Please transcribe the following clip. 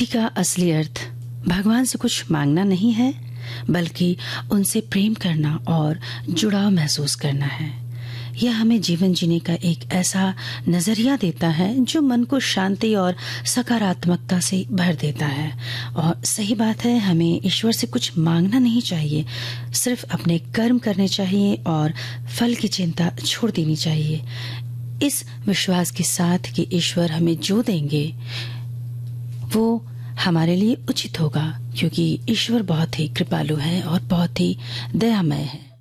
भक्ति का असली अर्थ भगवान से कुछ मांगना नहीं है, बल्कि उनसे प्रेम करना और जुड़ाव महसूस करना है। यह हमें जीवन जीने का एक ऐसा नजरिया देता है जो मन को शांति और सकारात्मकता से भर देता है। और सही बात है, हमें ईश्वर से कुछ मांगना नहीं चाहिए, सिर्फ अपने कर्म करने चाहिए और फल की चिंता छोड़ देनी चाहिए, इस विश्वास के साथ कि ईश्वर हमें जो देंगे वो हमारे लिए उचित होगा, क्योंकि ईश्वर बहुत ही कृपालु है और बहुत ही दयामय है।